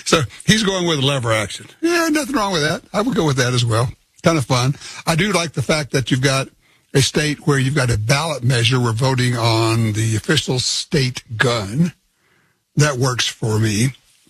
So he's going with lever action. Yeah, nothing wrong with that. I would go with that as well. Kind of fun. I do like the fact that you've got a state where you've got a ballot measure. We're voting on the official state gun. That works for me.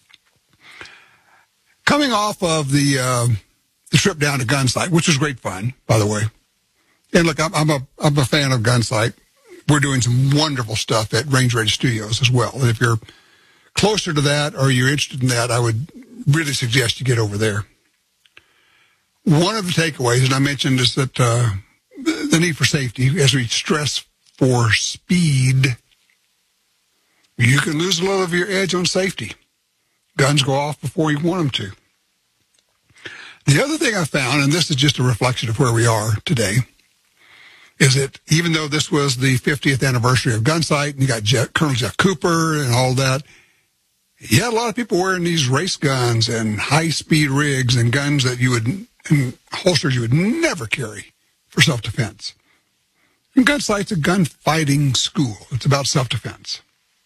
Coming off of the trip down to Gunsight, which was great fun, by the way. And look, I'm a fan of Gunsight. We're doing some wonderful stuff at Range Ready Studios as well. And if you're closer to that or you're interested in that, I would really suggest you get over there. One of the takeaways, and I mentioned, is that the need for safety. As we stress for speed, you can lose a little of your edge on safety. Guns go off before you want them to. The other thing I found, and this is just a reflection of where we are today, is that even though this was the 50th anniversary of Gunsight, and you got Colonel Jeff Cooper and all that, you had a lot of people wearing these race guns and high-speed rigs and guns that you would, and holsters you would never carry for self-defense. And Gunsight's a gunfighting school. It's about self-defense.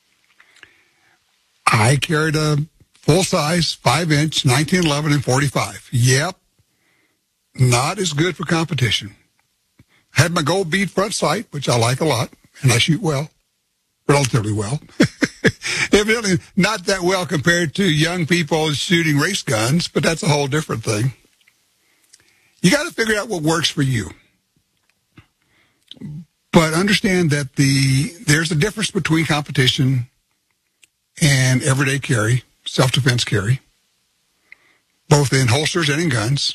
I carried a full-size 5-inch 1911 and 45. Yep, not as good for competition. Had my gold bead front sight, which I like a lot, and I shoot well, relatively well. Evidently not that well compared to young people shooting race guns, but that's a whole different thing. You got to figure out what works for you. But understand that there's a difference between competition and everyday carry, self-defense carry, both in holsters and in guns,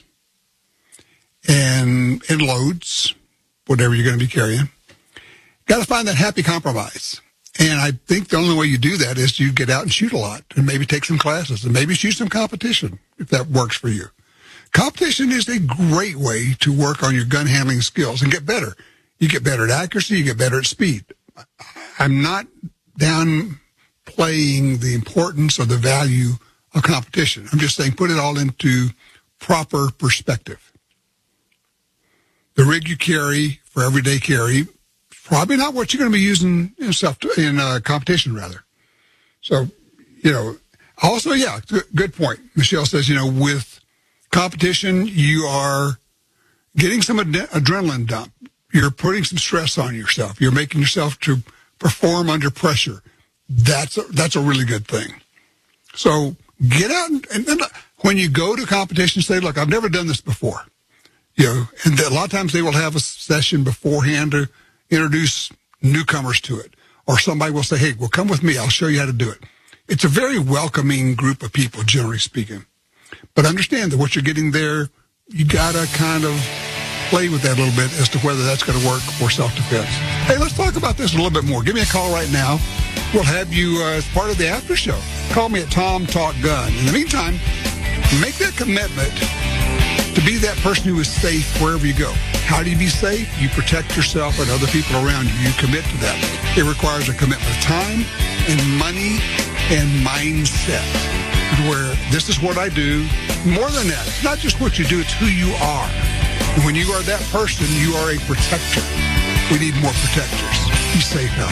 and in loads, whatever you're going to be carrying. Got to find that happy compromise. And I think the only way you do that is you get out and shoot a lot and maybe take some classes and maybe shoot some competition if that works for you. Competition is a great way to work on your gun handling skills and get better. You get better at accuracy, you get better at speed. I'm not downplaying the importance or the value of competition. I'm just saying put it all into proper perspective. The rig you carry for everyday carry, probably not what you're going to be using in competition, rather. So, also, yeah, good point. Michelle says, with competition, you are getting some adrenaline dump. You're putting some stress on yourself. You're making yourself to perform under pressure. That's a really good thing. So get out and when you go to competition, say, look, I've never done this before. And a lot of times they will have a session beforehand to introduce newcomers to it. Or somebody will say, hey, well, come with me. I'll show you how to do it. It's a very welcoming group of people, generally speaking. But understand that what you're getting there, you got to kind of play with that a little bit as to whether that's going to work for self-defense. Hey, let's talk about this a little bit more. Give me a call right now. We'll have you as part of the after show. Call me at Tom Talk Gun. In the meantime, make that commitment to be that person who is safe wherever you go. How do you be safe? You protect yourself and other people around you. You commit to that. It requires a commitment of time and money and mindset, where this is what I do. More than that, it's not just what you do, it's who you are. And when you are that person, you are a protector. We need more protectors. Be safe out